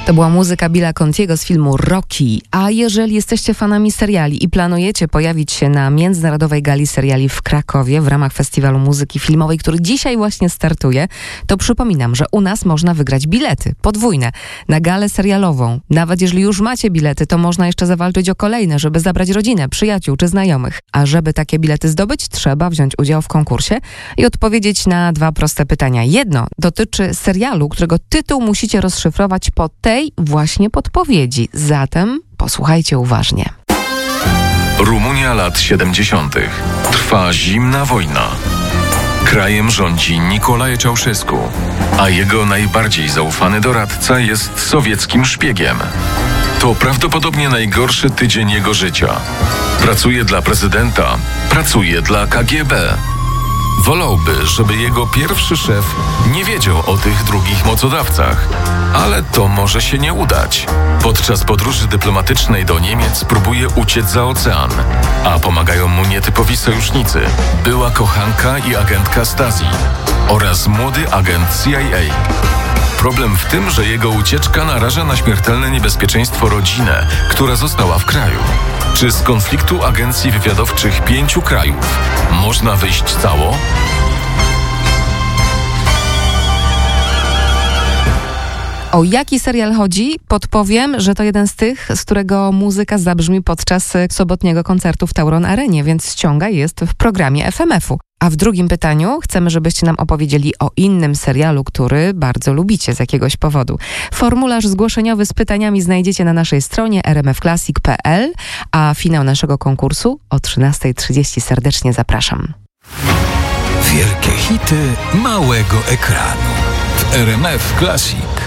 To była muzyka Billa Contiego z filmu Rocky. A jeżeli jesteście fanami seriali i planujecie pojawić się na Międzynarodowej Gali Seriali w Krakowie w ramach Festiwalu Muzyki Filmowej, który dzisiaj właśnie startuje, to przypominam, że u nas można wygrać bilety podwójne na galę serialową. Nawet jeżeli już macie bilety, to można jeszcze zawalczyć o kolejne, żeby zabrać rodzinę, przyjaciół czy znajomych. A żeby takie bilety zdobyć, trzeba wziąć udział w konkursie i odpowiedzieć na 2 proste pytania. Jedno dotyczy serialu, którego tytuł musicie rozszyfrować po tej właśnie podpowiedzi. Zatem posłuchajcie uważnie. Rumunia lat 70. Trwa zimna wojna. Krajem rządzi Nicolae Ceausescu, a jego najbardziej zaufany doradca jest sowieckim szpiegiem. To prawdopodobnie najgorszy tydzień jego życia. Pracuje dla prezydenta, pracuje dla KGB. Wolałby, żeby jego pierwszy szef nie wiedział o tych drugich mocodawcach, ale to może się nie udać. Podczas podróży dyplomatycznej do Niemiec próbuje uciec za ocean, a pomagają mu nietypowi sojusznicy, była kochanka i agentka Stasi oraz młody agent CIA. Problem w tym, że jego ucieczka naraża na śmiertelne niebezpieczeństwo rodzinę, która została w kraju. Czy z konfliktu agencji wywiadowczych 5 krajów można wyjść cało? O jaki serial chodzi? Podpowiem, że to jeden z tych, z którego muzyka zabrzmi podczas sobotniego koncertu w Tauron Arenie, więc ściąga jest w programie FMF-u. A w drugim pytaniu chcemy, żebyście nam opowiedzieli o innym serialu, który bardzo lubicie z jakiegoś powodu. Formularz zgłoszeniowy z pytaniami znajdziecie na naszej stronie rmfclassic.pl, a finał naszego konkursu o 13:30. Serdecznie zapraszam. Wielkie hity małego ekranu w RMF Classic.